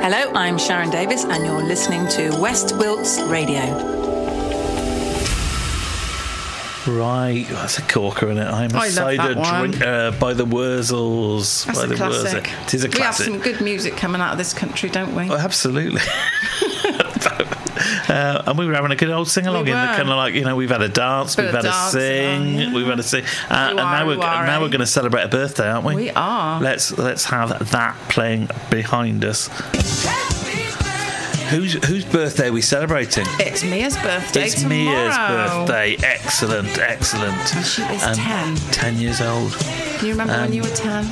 Hello, I'm Sharon Davis, and you're listening to West Wilts Radio. Right, that's a corker, isn't it? I'm a cider drinker by the Wurzels. That's a classic. It is a classic. We have some good music coming out of this country, don't we? Oh, absolutely. And we were having a good old sing-along in the kind of like, we've had a dance, we've had a sing, we've had a sing, and now we're going to celebrate a birthday, aren't we? We are. Let's have that playing behind us. Whose birthday are we celebrating? It's Mia's birthday It's tomorrow. Mia's birthday. Excellent. And she is 10. 10 years old. Do you remember when you were 10?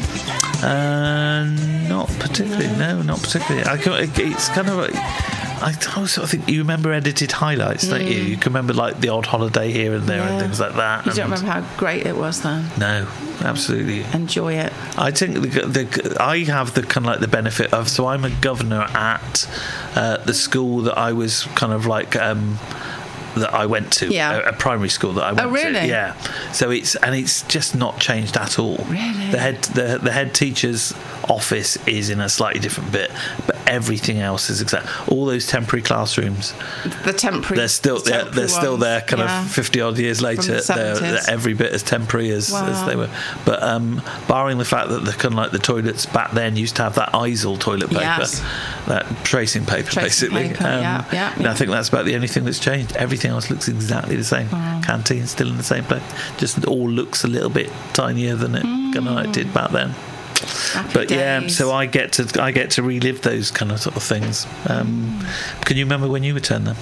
Not particularly. No, not particularly. It's kind of like... I sort of think you remember edited highlights, don't you? You can remember like the odd holiday here and there and things like that. You don't remember how great it was then? No, absolutely. Enjoy it. I think I have the kind of like the benefit of, so I'm a governor at the school that I was kind of like that I went to, a primary school that I went to. Oh, really? Yeah. So it's just not changed at all. Really? The head teacher's office is in a slightly different bit, but everything else is exact. All those temporary classrooms, they're still there kind of 50 odd years later. They're every bit as temporary as they were. But barring the fact that the kind of like the toilets back then used to have that Eisel toilet paper, that tracing paper basically. And I think that's about the only thing that's changed. Everything else looks exactly the same. Canteen's still in the same place, just all looks a little bit tinier than it kind of like did back then. But so I get to relive those kind of sort of things. Can you remember when you were 10 then?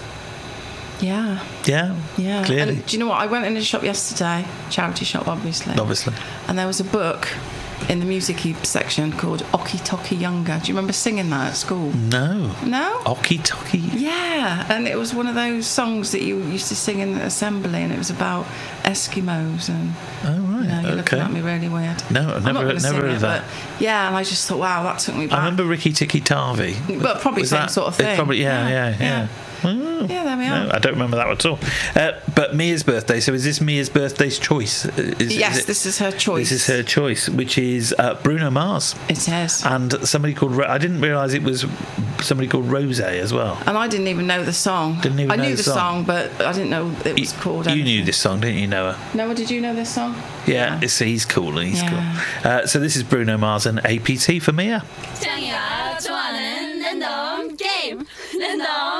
Yeah. Clearly. And do you know what? I went in a shop yesterday, charity shop, obviously. And there was a book in the music-y section called Okie Tokie Younger. Do you remember singing that at school? No. Okie Tokie? Yeah, and it was one of those songs that you used to sing in the assembly, and it was about Eskimos and... Oh, right, you're looking at me really weird. No, I've never heard that. But yeah, and I just thought, wow, that took me back. I remember Ricky Tikki Tavi. But probably the same sort of thing. Probably, yeah. Yeah, there we are. No, I don't remember that at all. But Mia's birthday, so is this Mia's birthday's choice? Yes, this is her choice. This is her choice, which is Bruno Mars. It is. And somebody called... I didn't realise it was somebody called Rose as well. And I didn't even know the song. I knew the song, but I didn't know it was called anything. You knew this song, didn't you, Noah? Noah, did you know this song? Yeah. He's cool. Cool. So this is Bruno Mars and APT for Mia.